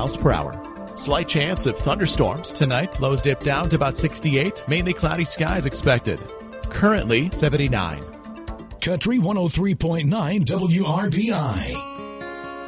miles per hour. Slight chance of thunderstorms tonight. Lows dip down to about 68. Mainly cloudy skies expected. Currently 79. Country 103.9 WRBI.